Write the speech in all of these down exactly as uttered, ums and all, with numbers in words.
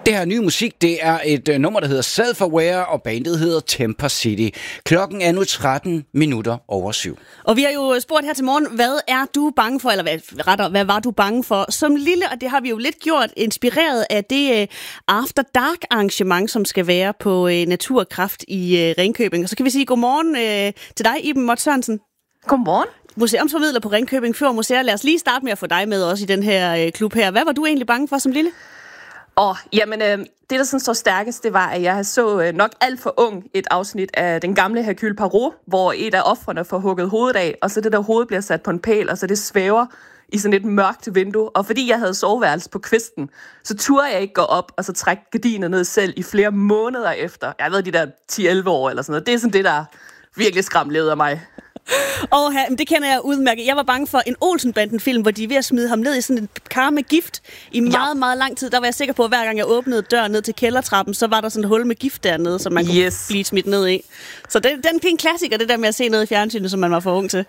Det her nye musik, det er et uh, nummer, der hedder Self-Aware, og bandet hedder Temper City. Klokken er nu tretten minutter over syv. Og vi har jo spurgt her til morgen, hvad er du bange for, eller hvad, retter, hvad var du bange for som lille? Og det har vi jo lidt gjort, inspireret af det uh, After Dark arrangement, som skal være på uh, Naturkraft i uh, Ringkøbing. Og så kan vi sige godmorgen uh, til dig, Iben Mott Sørensen. Godmorgen. Museumsformidler på Ringkøbing Fjord Museer. Lad os lige starte med at få dig med også i den her uh, klub her. Hvad var du egentlig bange for som lille? Åh, oh, jamen, øh, det der sådan står stærkest, det var, at jeg så øh, nok alt for ung et afsnit af den gamle Hercule Poirot, hvor et af ofrene får hugget hovedet af, og så det der hoved bliver sat på en pæl, og så det svæver i sådan et mørkt vindue. Og fordi jeg havde soveværelse på kvisten, så turde jeg ikke gå op og så trække gardinet ned selv i flere måneder efter. Jeg ved, de der ti elleve år eller sådan noget. Det er sådan det, der virkelig skræmlede af mig. Og det kender jeg udmærket. Jeg var bange for en Olsen-banden-film, hvor de er ved at smide ham ned i sådan et kar med gift i meget, ja. meget lang tid. Der var jeg sikker på, at hver gang jeg åbnede døren ned til kældertrappen, så var der sådan et hul med gift dernede, som man kunne yes. blive smidt ned i. Så det, den er en klassiker, det der med at se noget i fjernsynet, som man var for ung til.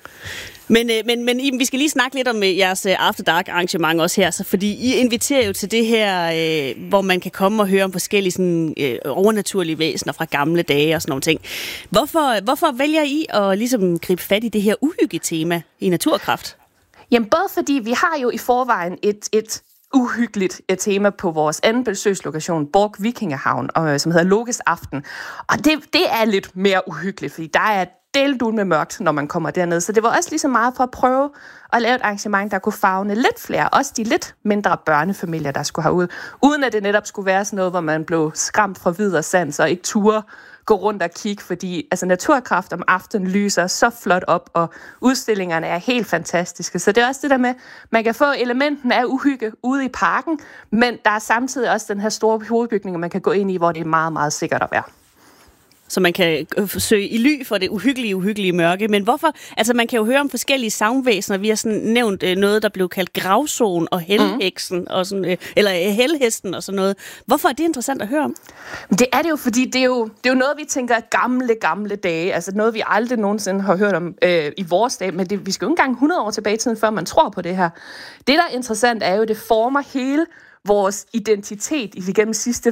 Men, men, men Iben, vi skal lige snakke lidt om jeres After Dark arrangement også her, så fordi I inviterer jo til det her, øh, hvor man kan komme og høre om forskellige sådan, øh, overnaturlige væsener fra gamle dage og sådan nogle ting. Hvorfor, hvorfor vælger I at ligesom gribe fat i det her uhyggetema i Naturkraft? Jamen både fordi vi har jo i forvejen et, et uhyggeligt et tema på vores anden besøgslokation, Borg Vikingehavn, og, som hedder Lokes Aften. Og det, det er lidt mere uhyggeligt, fordi der er deldul med mørkt, når man kommer derned. Så det var også lige så meget for at prøve at lave et arrangement, der kunne favne lidt flere, også de lidt mindre børnefamilier, der skulle herud, uden at det netop skulle være sådan noget, hvor man blev skræmt fra vid og sans og ikke turde gå rundt og kigge, fordi altså, Naturkraft om aftenen lyser så flot op, og udstillingerne er helt fantastiske. Så det er også det der med, man kan få elementen af uhygge ude i parken, men der er samtidig også den her store hovedbygning, man kan gå ind i, hvor det er meget, meget sikkert at være. Så man kan søge i ly for det uhyggelige, uhyggelige mørke. Men hvorfor? Altså, man kan jo høre om forskellige savnvæsener. Vi har sådan nævnt øh, noget, der blev kaldt gravzone og helheksen, mm. og sådan, øh, eller øh, helhesten og sådan noget. Hvorfor er det interessant at høre om? Det er det jo, fordi det er jo, det er jo noget, vi tænker gamle, gamle dage. Altså noget, vi aldrig nogensinde har hørt om øh, i vores dag. Men det, vi skal jo ikke engang hundrede år tilbage i tiden, før man tror på det her. Det, der er interessant, er jo, det former hele vores identitet i de gennem sidste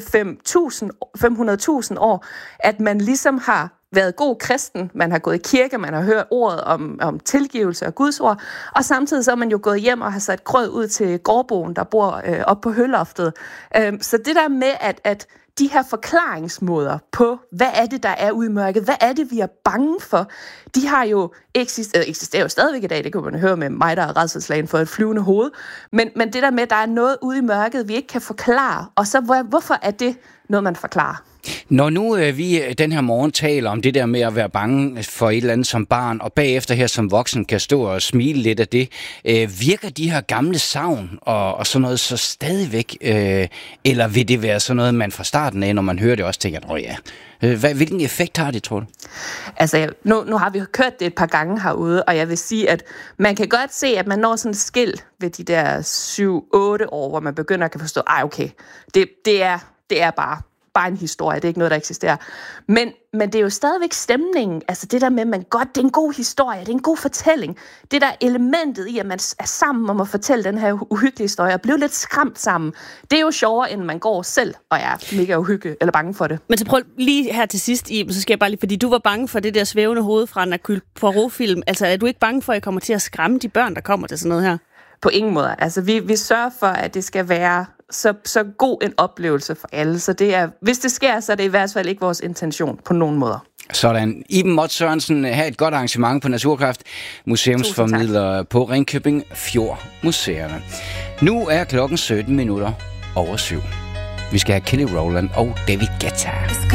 fem hundrede tusind år, at man ligesom har været god kristen, man har gået i kirke, man har hørt ordet om, om tilgivelse og Guds ord, og samtidig så er man jo gået hjem og har sat grød ud til gårdboen, der bor øh, op på høloftet. Øh, så det der med, at, at de her forklaringsmåder på, hvad er det, der er ude i mørket, hvad er det, vi er bange for, de har jo eksisteret, eksisterer jo stadigvæk i dag, det kan man høre med mig, der er rædselsslagen for et flyvende hoved, men, men det der med, at der er noget ude i mørket, vi ikke kan forklare, og så hvor, hvorfor er det noget, man forklarer? Når nu øh, vi den her morgen taler om det der med at være bange for et eller andet som barn, og bagefter her som voksen kan stå og smile lidt af det, øh, virker de her gamle savn og, og sådan noget så stadigvæk, øh, eller vil det være sådan noget, man fra starten af, når man hører det også tænker, åh ja, Hvad, hvilken effekt har det, tror du? Altså, nu, nu har vi jo kørt det et par gange herude, og jeg vil sige, at man kan godt se, at man når sådan et skilt ved de der syv otte år, hvor man begynder at kan forstå, ej okay, det, det, er, det er bare, bare en historie, det er ikke noget, der eksisterer. Men, men det er jo stadigvæk stemningen, altså det der med, at man godt, det er en god historie, det er en god fortælling. Det der elementet i, at man er sammen om at fortælle den her uhyggelige historie, og blive lidt skræmt sammen, det er jo sjovere, end man går selv og er mega uhygge eller bange for det. Men så prøv lige her til sidst, Iben, så skal jeg bare lige, fordi du var bange for det der svævende hoved fra en Hercule Poirot-film. Altså er du ikke bange for, at I kommer til at skræmme de børn, der kommer til sådan noget her? På ingen måde. Altså vi, vi sørger for, at det skal være så, så god en oplevelse for alle. Så det er, hvis det sker, så er det i hvert fald ikke vores intention på nogen måder. Sådan. Iben Mott Sørensen, have et godt arrangement på Naturkraft, museumsformidler på Ringkøbing Fjord Museerne. Nu er klokken sytten minutter over syv. Vi skal have Kelly Rowland og David Guetta.